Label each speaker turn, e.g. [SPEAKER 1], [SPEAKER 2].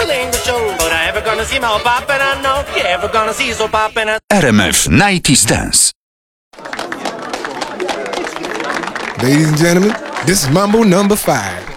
[SPEAKER 1] stealing the show. But I ever gonna see my poppin', I know. You ever gonna see so poppin'.
[SPEAKER 2] RMF 90s Dance.
[SPEAKER 3] Ladies and gentlemen, this is Mambo number 5.